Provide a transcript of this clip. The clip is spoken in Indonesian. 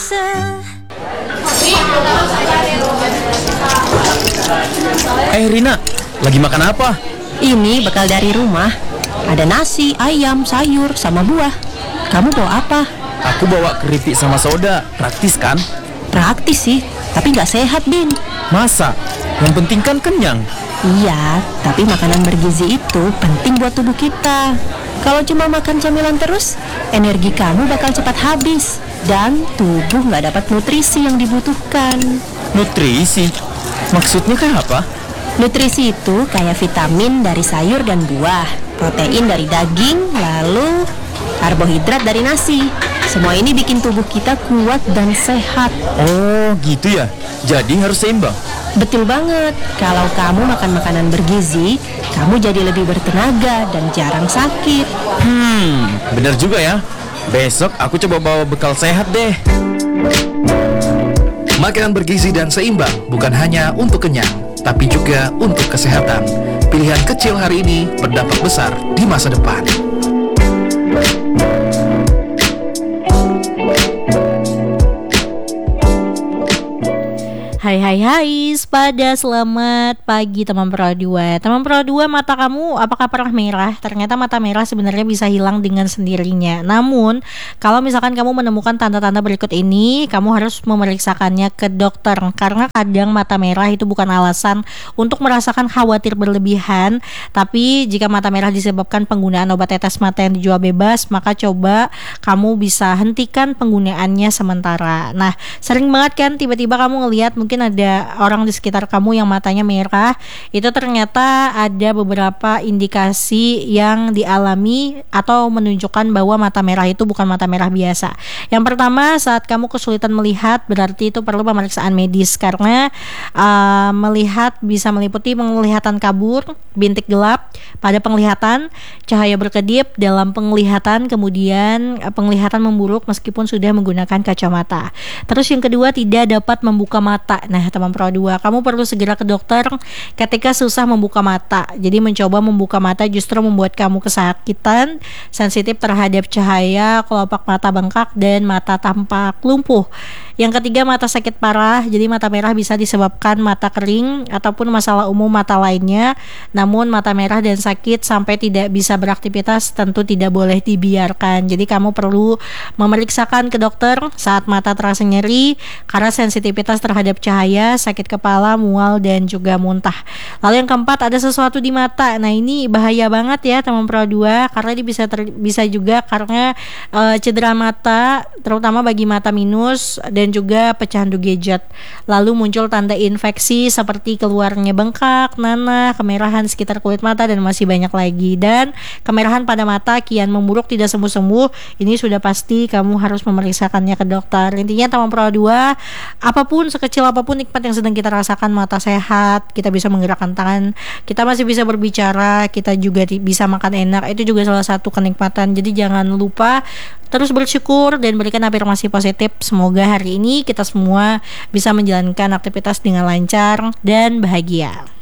bisa. Rina, lagi makan apa? Ini bekal dari rumah. Ada nasi, ayam, sayur, sama buah. Kamu bawa apa? Aku bawa keripik sama soda. Praktis kan? Praktis sih, tapi nggak sehat, Bin. Masa? Yang penting kan kenyang. Iya, tapi makanan bergizi itu penting buat tubuh kita. Kalau cuma makan camilan terus, energi kamu bakal cepat habis. Dan tubuh nggak dapat nutrisi yang dibutuhkan. Nutrisi? Maksudnya kayak apa? Nutrisi itu kayak vitamin dari sayur dan buah, protein dari daging, lalu karbohidrat dari nasi. Semua ini bikin tubuh kita kuat dan sehat. Oh gitu ya, jadi harus seimbang. Betul banget. Kalau kamu makan makanan bergizi, kamu jadi lebih bertenaga dan jarang sakit. Bener juga ya. Besok aku coba bawa bekal sehat deh. Makanan bergizi dan seimbang bukan hanya untuk kenyang, tapi juga untuk kesehatan. Pilihan kecil hari ini berdampak besar di masa depan. Hai, sepada selamat pagi teman Pro 2. Teman Pro 2, mata kamu apakah pernah merah? Ternyata mata merah sebenarnya bisa hilang dengan sendirinya. Namun, kalau misalkan kamu menemukan tanda-tanda berikut ini, kamu harus memeriksakannya ke dokter. Karena kadang mata merah itu bukan alasan untuk merasakan khawatir berlebihan. Tapi jika mata merah disebabkan penggunaan obat tetes mata yang dijual bebas, maka coba kamu bisa hentikan penggunaannya sementara. Nah, sering banget kan tiba-tiba kamu ngelihat mungkin ada orang di sekitar kamu yang matanya merah. Itu ternyata ada beberapa indikasi yang dialami atau menunjukkan bahwa mata merah itu bukan mata merah biasa. Yang pertama, saat kamu kesulitan melihat, berarti itu perlu pemeriksaan medis. Karena melihat bisa meliputi penglihatan kabur, bintik gelap pada penglihatan, cahaya berkedip dalam penglihatan, kemudian penglihatan memburuk meskipun sudah menggunakan kacamata. Terus yang kedua, tidak dapat membuka mata. Nah, teman Pro 2, kamu perlu segera ke dokter ketika susah membuka mata. Jadi mencoba membuka mata justru membuat kamu kesakitan, sensitif terhadap cahaya, kelopak mata bengkak, dan mata tampak lumpuh. Yang ketiga, mata sakit parah. Jadi mata merah bisa disebabkan mata kering ataupun masalah umum mata lainnya. Namun mata merah dan sakit sampai tidak bisa beraktivitas tentu tidak boleh dibiarkan. Jadi kamu perlu memeriksakan ke dokter saat mata terasa nyeri karena sensitivitas terhadap cahaya, sakit kepala, mual, dan juga muntah. Lalu yang keempat, ada sesuatu di mata. Nah, ini bahaya banget ya teman Pro 2, karena ini bisa juga karena cedera mata, terutama bagi mata minus dan juga pecandu gadget. Lalu muncul tanda infeksi seperti keluarnya bengkak, nanah, kemerahan sekitar kulit mata, dan masih banyak lagi. Dan kemerahan pada mata kian memburuk tidak sembuh-sembuh. Ini sudah pasti kamu harus memeriksakannya ke dokter. Intinya teman Pro 2, apapun sekecil apapun nikmat yang sedang kita rasakan, mata sehat, kita bisa menggerakkan tangan, kita masih bisa berbicara, kita juga bisa makan enak, itu juga salah satu kenikmatan. Jadi jangan lupa terus bersyukur dan berikan afirmasi positif. Semoga hari ini kita semua bisa menjalankan aktivitas dengan lancar dan bahagia.